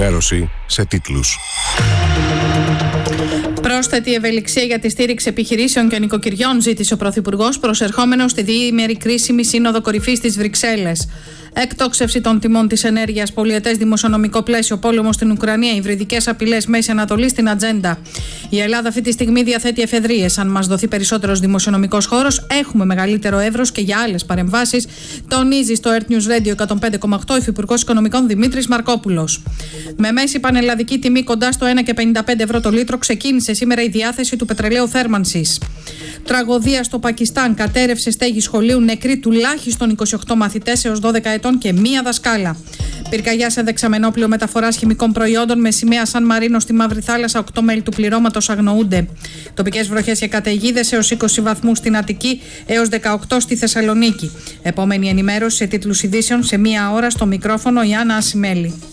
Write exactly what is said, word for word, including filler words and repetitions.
ενημέρωση σε τίτλους. Πρόσθετη ευελιξία για τη στήριξη επιχειρήσεων και νοικοκυριών ζήτησε ο Πρωθυπουργός προσερχόμενος στη διήμερη κρίσιμη Σύνοδο Κορυφής της Βρυξέλλες. Εκτόξευση των τιμών της ενέργειας, πολυετές δημοσιονομικό πλαίσιο, πόλεμο στην Ουκρανία, υβριδικές απειλές, Μέση Ανατολή στην ατζέντα. Η Ελλάδα αυτή τη στιγμή διαθέτει εφεδρείες. Αν μας δοθεί περισσότερος δημοσιονομικός χώρος, έχουμε μεγαλύτερο εύρος και για άλλες παρεμβάσεις, τονίζει στο Earth News Radio εκατόν πέντε κόμμα οκτώ ο Υφυπουργός Οικονομικών Δημήτρης Μαρκόπουλος. Με μέση πανελλαδική τιμή κοντά στο ένα κόμμα πενήντα πέντε ευρώ το λίτρο, ξεκίνησε σήμερα η διάθεση του πετρελαίου θέρμανσης. Τραγωδία στο Πακιστάν, κατέρευσε στέγη σχολείου, νεκροί τουλάχιστον είκοσι οκτώ μαθητές έως δώδεκα ετών και μία δασκάλα. Πυρκαγιά σε δεξαμενόπλαιο μεταφοράς χημικών προϊόντων με σημαία Σαν Μαρίνο στη Μαύρη Θάλασσα, οκτώ μέλη του πληρώματος αγνοούνται. Τοπικές βροχές και καταιγίδες έως είκοσι βαθμούς στην Αττική, έως δεκαοκτώ στη Θεσσαλονίκη. Επόμενη ενημέρωση σε τίτλους ειδήσεων σε μία ώρα στο μικρόφωνο η Άννα Ασημέλη.